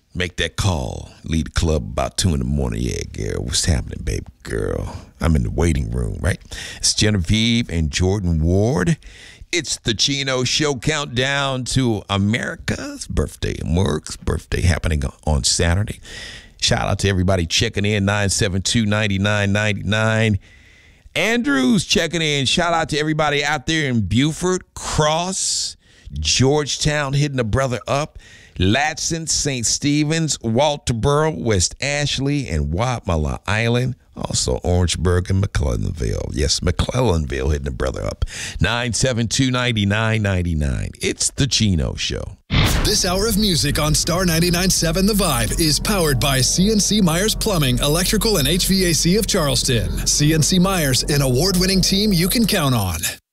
Make that call. Leave the club about 2 in the morning. Yeah, girl, what's happening, baby girl? I'm in the waiting room, right? It's Genevieve and Jordan Ward. It's the Chino Show, countdown to America's birthday. Mark's birthday happening on Saturday. Shout out to everybody checking in, 972-9999. Andrew's checking in. Shout out to everybody out there in Beaufort, Cross, Georgetown, hitting a brother up. Latson, St. Stephen's, Walterboro, West Ashley, and Wadmala Island. Also Orangeburg and McClellanville. Yes, McClellanville hitting the brother up. 972-9999. It's the Chino Show. This hour of music on Star 99.7 The Vibe is powered by CNC Myers Plumbing, Electrical, and HVAC of Charleston. CNC Myers, an award-winning team you can count on.